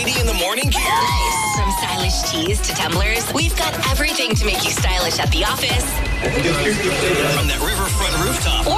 In the morning gear. Nice. From stylish tees to tumblers, we've got everything to make you stylish at the office. From that riverfront rooftop